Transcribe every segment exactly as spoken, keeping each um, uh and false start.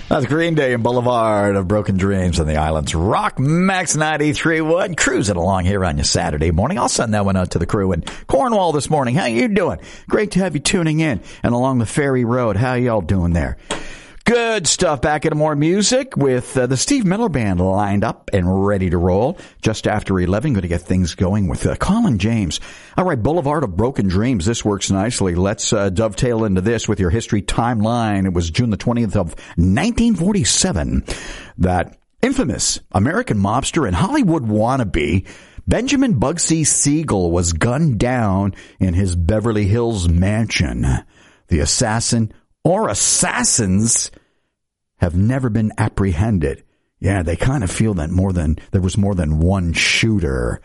That's Green Day and Boulevard of Broken Dreams on the Islands Rock. Max ninety-three point one, cruising along here on your Saturday morning. I'll send that one out to the crew in Cornwall this morning. How you doing? Great to have you tuning in. And along the Ferry Road, how y'all doing there? Good stuff. Back into more music with uh, the Steve Miller Band lined up and ready to roll. Just after eleven, going to get things going with uh, Colin James. All right, Boulevard of Broken Dreams. This works nicely. Let's uh, dovetail into this with your history timeline. It was June the twentieth of nineteen forty-seven that infamous American mobster and Hollywood wannabe Benjamin Bugsy Siegel was gunned down in his Beverly Hills mansion. The assassin or assassins have never been apprehended. Yeah, they kind of feel that more than there was more than one shooter.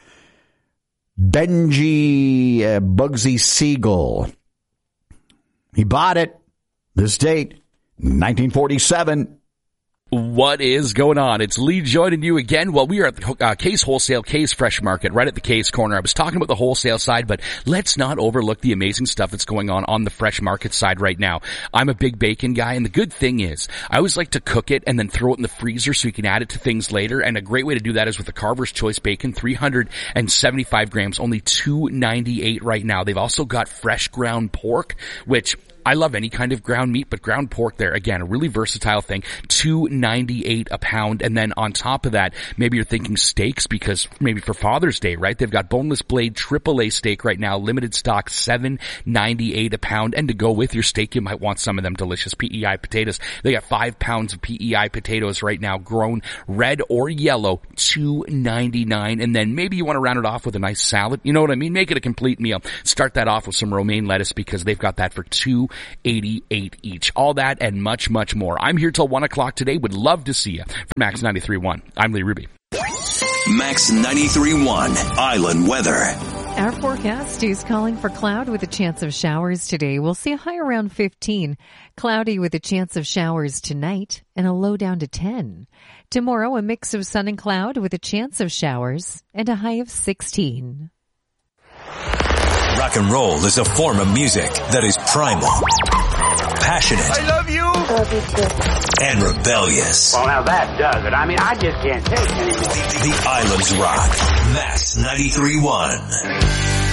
Benji uh, Bugsy Siegel. He bought it. This date, nineteen forty-seven. What is going on? It's Lee joining you again. Well, we are at the uh, Case Wholesale, Case Fresh Market, right at the Case corner. I was talking about the wholesale side, but let's not overlook the amazing stuff that's going on on the fresh market side right now. I'm a big bacon guy, and the good thing is I always like to cook it and then throw it in the freezer so you can add it to things later. And a great way to do that is with the Carver's Choice Bacon, three hundred seventy-five grams, only two ninety-eight right now. They've also got fresh ground pork, which I love any kind of ground meat, but ground pork there, again, a really versatile thing, two ninety-eight a pound. And then on top of that, maybe you're thinking steaks because maybe for Father's Day, right? They've got boneless blade triple A steak right now, limited stock, seven ninety-eight a pound. And to go with your steak, you might want some of them delicious P E I potatoes. They got five pounds of P E I potatoes right now, grown red or yellow, two ninety-nine. And then maybe you want to round it off with a nice salad. You know what I mean? Make it a complete meal. Start that off with some romaine lettuce because they've got that for two eighty-eight each. All that and much, much more. I'm here till one o'clock today. Would love to see you. For Max ninety-three point one, I'm Lee Ruby. Max ninety-three point one, Island Weather. Our forecast is calling for cloud with a chance of showers today. We'll see a high around fifteen. Cloudy with a chance of showers tonight and a low down to ten. Tomorrow, a mix of sun and cloud with a chance of showers and a high of sixteen. Rock and roll is a form of music that is primal, passionate. I love you. Love you too. And rebellious. Well, now that does it. I mean, I just can't take it anymore. The, the Islands Rock. Max ninety-three point one.